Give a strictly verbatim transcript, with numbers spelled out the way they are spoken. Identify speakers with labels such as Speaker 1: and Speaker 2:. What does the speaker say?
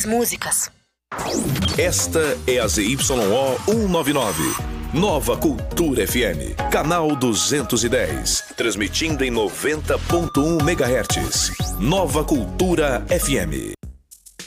Speaker 1: músicas.
Speaker 2: Esta é a Z Y O cento e noventa e nove. Nova Cultura F M, canal duzentos e dez, transmitindo em noventa ponto um megahertz. Nova Cultura F M.